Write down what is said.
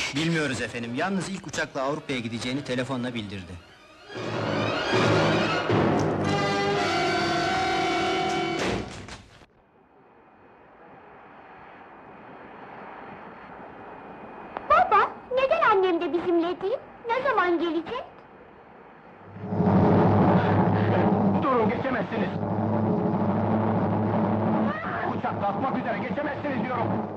Bilmiyoruz efendim, yalnız ilk uçakla Avrupa'ya gideceğini telefonla bildirdi. Baba, neden annem de bizimle değil? Ne zaman gelecek? Durun, geçemezsiniz! Uçak kalkmak üzere, geçemezsiniz diyorum!